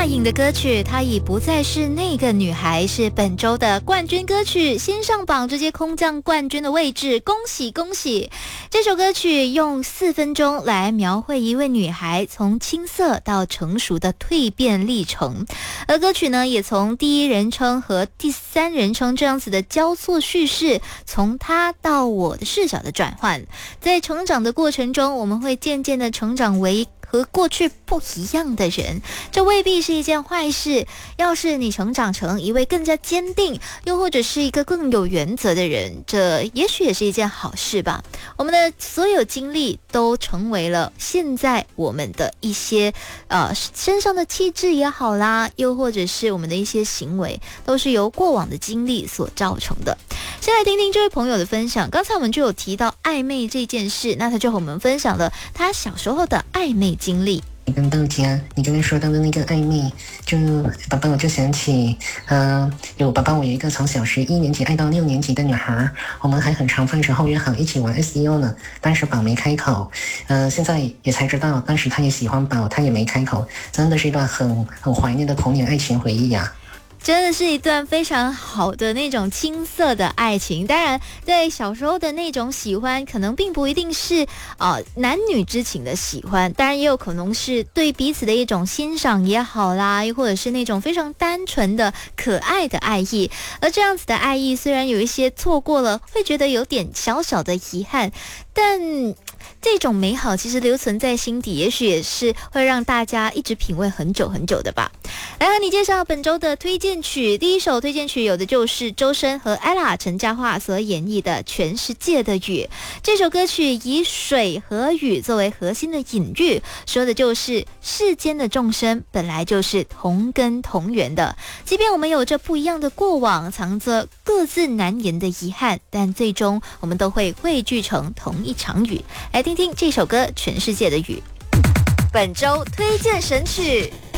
那英的歌曲，她已不再是那个女孩，是本周的冠军歌曲，先上榜直接空降冠军的位置，恭喜恭喜！这首歌曲用4分钟来描绘一位女孩从青涩到成熟的蜕变历程，而歌曲呢，也从第一人称和第三人称这样子的交错叙事，从她到我的视角的转换，在成长的过程中，我们会渐渐的成长为和过去不一样的人，这未必是一件坏事。要是你成长成一位更加坚定，又或者是一个更有原则的人，这也许也是一件好事吧。我们的所有经历都成为了现在我们的一些身上的气质也好啦，又或者是我们的一些行为，都是由过往的经历所造成的。先来听听这位朋友的分享。刚才我们就有提到暧昧这件事，那他就和我们分享了他小时候的暧昧经历。 跟豆家，你刚才说到的那个暧昧，就宝宝我就想起，宝宝我有一个从小学1年级爱到6年级的女孩，我们还很常饭时候约好一起玩 SEO 呢。当时宝没开口，现在也才知道，当时他也喜欢宝，他也没开口，真的是一段很怀念的童年爱情回忆呀。 真的是一段非常好的那种青涩的爱情。当然在小时候的那种喜欢可能并不一定是男女之情的喜欢，当然也有可能是对彼此的一种欣赏也好啦，又或者是那种非常单纯的可爱的爱意。而这样子的爱意虽然有一些错过了，会觉得有点小小的遗憾，但这种美好其实留存在心底，也许也是会让大家一直品味很久很久的吧。来和你介绍本周的推荐曲，第一首推荐曲有的就是周深和 ella 陈嘉桦所演绎的《全世界的雨》。这首歌曲以水和雨作为核心的隐喻，说的就是世间的众生本来就是同根同源的，即便我们有着不一样的过往，藏着各自难言的遗憾，但最终我们都会汇聚成同一场雨。来听听这首歌《全世界的雨》。本周推荐神曲。